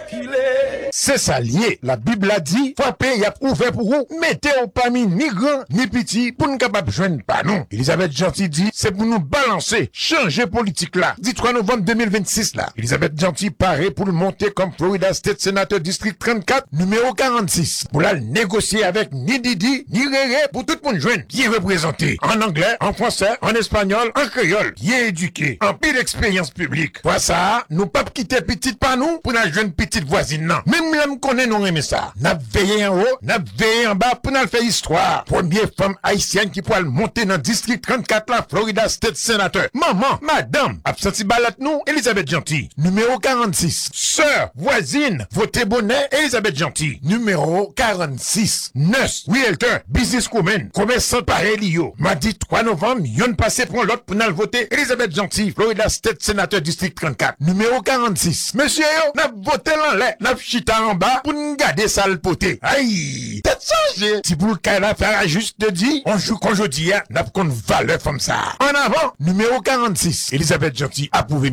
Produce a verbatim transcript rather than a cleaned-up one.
C'est ça lié. La Bible a dit, frappez, y a ouvert pour vous, mettez au parmi ni grand, ni petit, pour nous capable joindre pas non. Elisabeth Gentil dit, c'est pour nous balancer, changer politique là. Dit trois novembre deux mille vingt-six là. Elisabeth Gentil paraît pour le monter comme Florida State Senator District trente-quatre, numéro quarante-six. Pour la négocier avec ni Didi, ni Réré, pour tout le monde joindre. Bien représenté. En anglais, en français, en espagnol, en créole. Bien éduqué. En pile d'expérience publique. Pour ça, nous pas quitter petite par nous, pour la jeune petite voisine non. Même là, me connaît non aimer ça. N'a veillé en haut, n'a veillé en bas, pour nous faire histoire. Première femme haïtienne qui pourra monter dans District trente-quatre la Florida State Senator. Maman, madame, absenti balat nous, Elisabeth Gentil. Numéro quarante-six. Sœur, voisine, votez bonnet, Elisabeth Gentil. Numéro quarante-six. Nurse, realtor, businesswoman, commerçant pareil lio. Mardi trois novembre, yon passé pour l'autre pour nous voter, Elisabeth Gentil, Florida State Senator District trente-quatre. Numéro quarante-six. Monsieur yo, n'a voté l'enlait, n'a chita en bas pour nous garder sale poté. Aïe, t'es changé. Si pour le cas la faire juste de dit, on joue qu'on joue dit, n'a pas qu'on valeur comme ça. En avant, numéro quarante-six. Elisabeth Gentil, approuvé.